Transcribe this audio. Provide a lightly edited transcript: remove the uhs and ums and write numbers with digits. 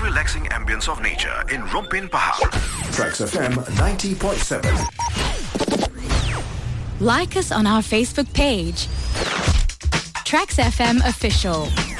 relaxing ambience of nature in Rumpin Pahar. Tracks FM 90.7. Like us on our Facebook page. Tracks FM Official.